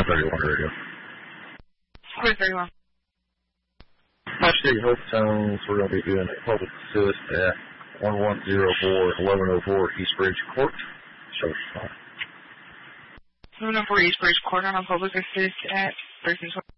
531 radio. 531. High State Health Tones, we're going to be doing a public assist at 1104 East Bridge Court. So, 1104 East Bridge Court on a public assist at 1320.